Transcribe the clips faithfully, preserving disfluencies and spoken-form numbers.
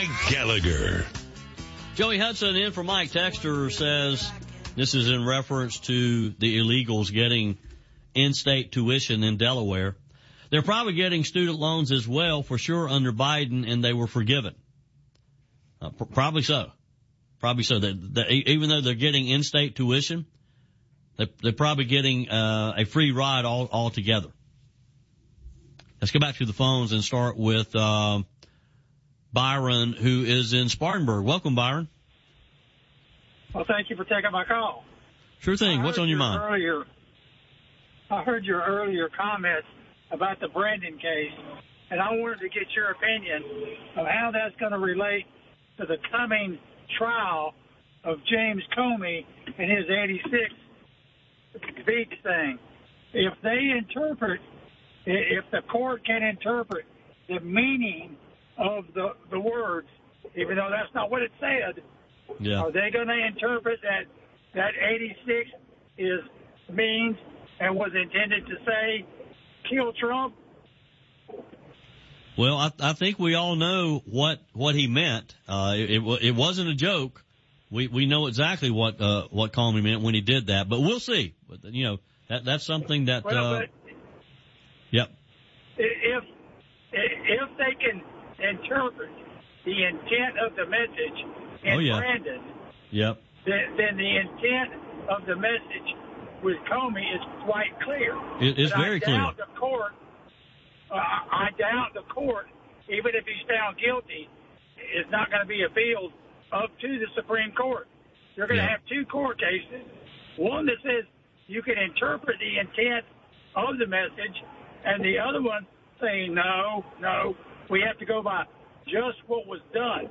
Mike Gallagher. Joey Hudson in for Mike. Texter says this is in reference to the illegals getting in-state tuition in Delaware. They're probably getting student loans as well, for sure, under Biden, and they were forgiven. Uh, pr- probably so. Probably so. That, that even though they're getting in-state tuition, they, they're probably getting uh, a free ride all altogether. Let's go back to the phones and start with uh, Byron, who is in Spartanburg. Welcome, Byron. Well, thank you for taking my call. Sure thing. What's on your, your mind? Earlier, I heard your earlier comments about the Brandon case, and I wanted to get your opinion of how that's going to relate to the coming trial of James Comey and his eighty-six beach thing. If they interpret, if the court can interpret the meaning of the, the words, even though that's not what it said, yeah. Are they going to interpret that that eighty-six is means and was intended to say kill Trump? Well, I, I think we all know what what he meant. Uh, it, it it wasn't a joke. We we know exactly what uh, what Comey meant when he did that. But we'll see. But, you know, that that's something that. Well, uh, but yep. If if they can interpret the intent of the message in oh, yeah. Brandon, yep. then, then the intent of the message with Comey is quite clear. It, it's but very I clear. Doubt the court. Uh, I doubt the court, even if he's found guilty, is not going to be appealed up to the Supreme Court. You're going to yeah. have two court cases. One that says you can interpret the intent of the message, and the other one saying, no, no, we have to go by just what was done.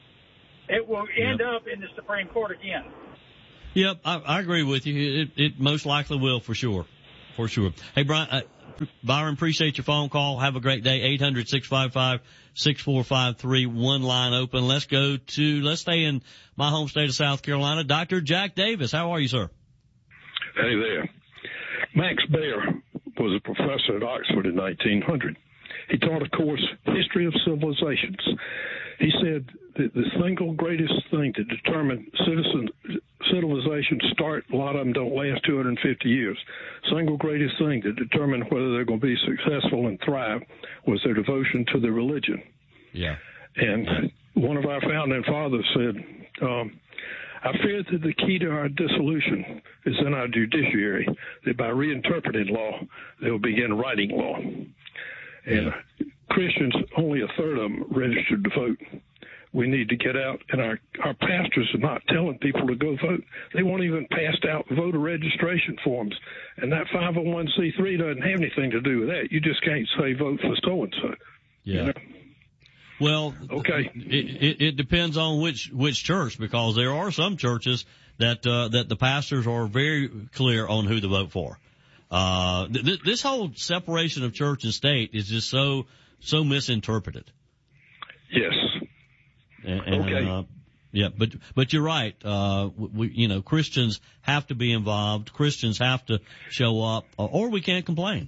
It will end yep. up in the Supreme Court again. Yep, I, I agree with you. It, it most likely will, for sure. For sure. Hey, Brian, uh, Byron, appreciate your phone call. Have a great day. eight hundred, six five five, six four five three. One line open. Let's go to, let's stay in my home state of South Carolina. Doctor Jack Davis, how are you, sir? Hey there. Max Baer was a professor at Oxford in nineteen hundred. He taught a course, History of Civilizations. He said that the single greatest thing to determine citizen civilization start, a lot of them don't last two hundred fifty years. Single greatest thing to determine whether they're going to be successful and thrive was their devotion to their religion. Yeah. And one of our founding fathers said, um, I fear that the key to our dissolution is in our judiciary, that by reinterpreting law, they'll begin writing law. And yeah. Christians, only a third of them registered to vote. We need to get out, and our, our pastors are not telling people to go vote. They won't even pass out voter registration forms. And that five oh one c three doesn't have anything to do with that. You just can't say vote for so-and-so. Yeah. You know? Well, okay. It, it, it depends on which, which church, because there are some churches that, uh, that the pastors are very clear on who to vote for. Uh, th- this whole separation of church and state is just so, so misinterpreted. Yes. And, and, okay. Uh, yeah, but, but you're right. Uh, we, you know, Christians have to be involved. Christians have to show up, or we can't complain.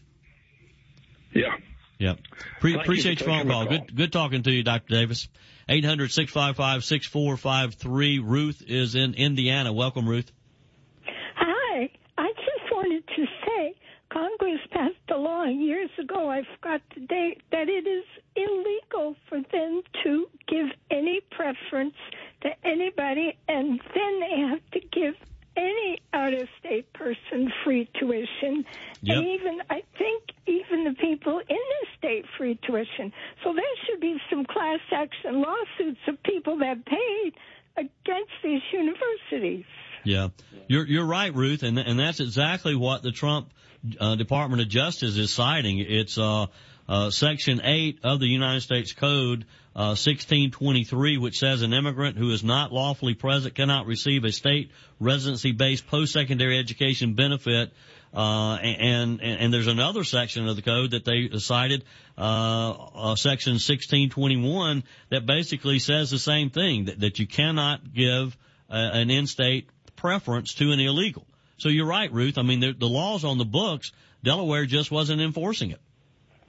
Yeah. Yeah. Pre- Thank appreciate you your phone call. call. Good, good talking to you, Doctor Davis. eight hundred, six five five, six four five three. Ruth is in Indiana. Welcome, Ruth. Hi. I just wanted to say Congress passed a law years ago, I forgot the date, that it is illegal for them to give any preference to anybody, and then they have to give any out-of-state person free tuition, Yep. and even, I think, even the people in the state free tuition. So there should be some class action lawsuits of people that paid against these universities. Yeah, you're you're right, Ruth, and and that's exactly what the Trump uh, Department of Justice is citing. It's uh, uh, Section eight of the United States Code, uh, sixteen twenty-three, which says an immigrant who is not lawfully present cannot receive a state residency-based post-secondary education benefit. Uh, and, and, and there's another section of the code that they cited, uh, uh, section sixteen twenty-one, that basically says the same thing, that, that you cannot give uh, an in-state preference to an illegal. So you're right, Ruth. I mean, the, the law's on the books. Delaware just wasn't enforcing it.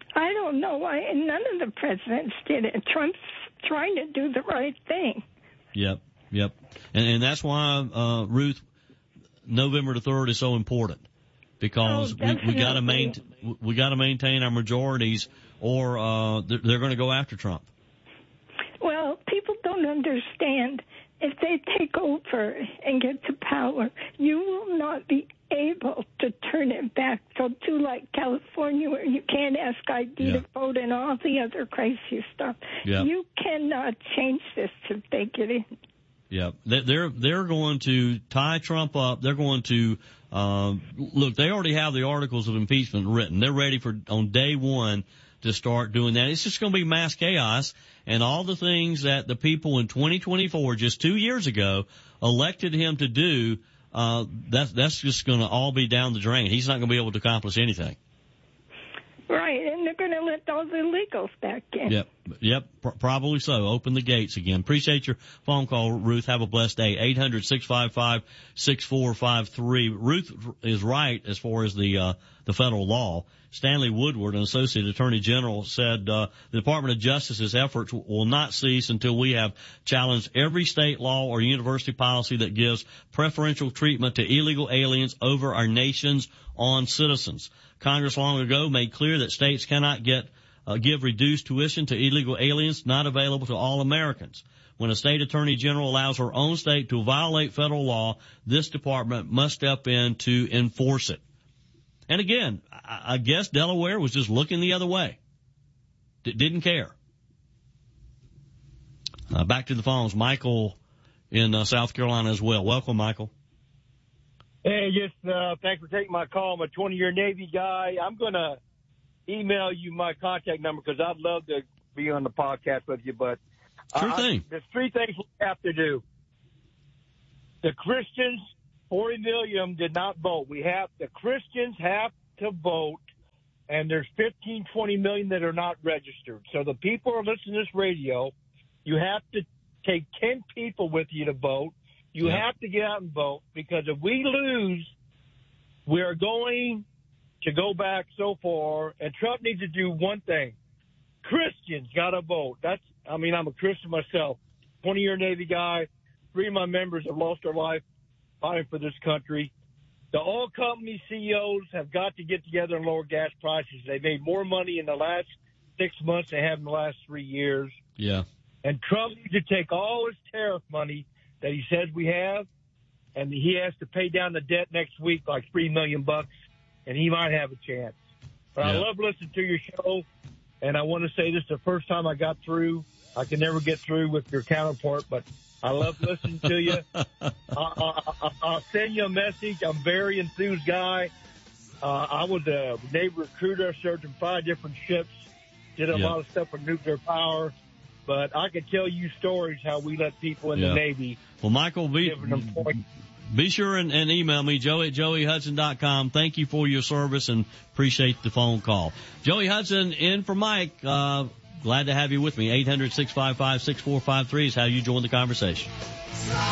I don't know why none of the presidents did it. Trump's trying to do the right thing. Yep, yep. And, and that's why, uh, Ruth, November the third is so important. Because oh, we, we got to maintain we got to maintain our majorities, or uh, they're, they're going to go after Trump. Well, people don't understand. If they take over and get to power, you will not be able to turn it back. They'll do like California, where you can't ask I D yeah. to vote and all the other crazy stuff. Yeah. You cannot change this if they get in. Yeah, they're they're going to tie Trump up. They're going to uh, look. They already have the articles of impeachment written. They're ready for on day one to start doing that. It's just going to be mass chaos, and all the things that the people in twenty twenty-four, just two years ago, elected him to do. Uh, that's that's just going to all be down the drain. He's not going to be able to accomplish anything. Right, and they're going to let all the illegals back in. Yep, yep, pr- probably so. Open the gates again. Appreciate your phone call, Ruth. Have a blessed day. eight hundred, six five five, six four five three. Ruth is right as far as the uh the federal law. Stanley Woodward, an associate attorney general, said uh the Department of Justice's efforts will not cease until we have challenged every state law or university policy that gives preferential treatment to illegal aliens over our nation's own citizens. Congress long ago made clear that states cannot get uh, give reduced tuition to illegal aliens not available to all Americans. When a state attorney general allows her own state to violate federal law, this department must step in to enforce it. And again, I, I guess Delaware was just looking the other way. D- didn't care. Uh, back to the phones. Michael in uh, South Carolina as well. Welcome, Michael. Hey, just uh, thanks for taking my call. I'm a twenty-year Navy guy. I'm going to email you my contact number because I'd love to be on the podcast with you. But Sure thing. I, there's three things we have to do. The Christians, forty million did not vote. We have the Christians have to vote, and there's fifteen, twenty million that are not registered. So the people who are listening to this radio, you have to take ten people with you to vote. You yeah. have to get out and vote, because if we lose, we are going to go back so far, and Trump needs to do one thing. Christians got to vote. That's, I mean, I'm a Christian myself, twenty-year Navy guy. Three of my members have lost their life fighting for this country. The oil company C E Os have got to get together and lower gas prices. They made more money in the last six months than they have in the last three years. Yeah. And Trump needs to take all his tariff money that he says we have, and he has to pay down the debt next week, like three million bucks, and he might have a chance. But yeah. I love listening to your show, and I want to say this is the first time I got through. I can never get through with your counterpart, but I love listening to you. I, I, I'll send you a message. I'm a very enthused guy. Uh, I was a Navy recruiter, served in five different ships, did a yeah. lot of stuff with nuclear power. But I could tell you stories how we let people in yeah. the Navy. Well, Michael, be, be sure and, and email me, Joey at joey hudson dot com. Thank you for your service and appreciate the phone call. Joey Hudson in for Mike. Uh, glad to have you with me. eight hundred, six five five, six four five three is how you join the conversation.